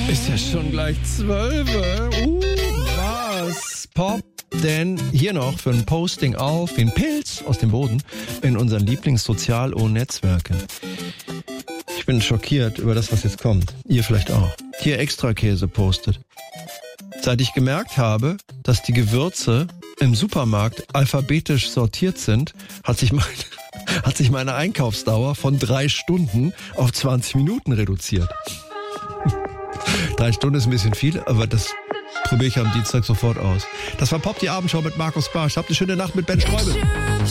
Ist ja schon gleich 12. Was poppt denn hier noch für ein Posting auf wie ein Pilz aus dem Boden in unseren Lieblings-Sozial-O-Netzwerken? Ich bin schockiert über das, was jetzt kommt. Ihr vielleicht auch. Hier Extrakäse postet. Seit ich gemerkt habe, dass die Gewürze im Supermarkt alphabetisch sortiert sind, hat sich meine Einkaufsdauer von 3 Stunden auf 20 Minuten reduziert. 3 Stunden ist ein bisschen viel, aber das probiere ich am Dienstag sofort aus. Das war Pop, die Abendschau mit Markus Barsch. Habt eine schöne Nacht mit Ben Streubel.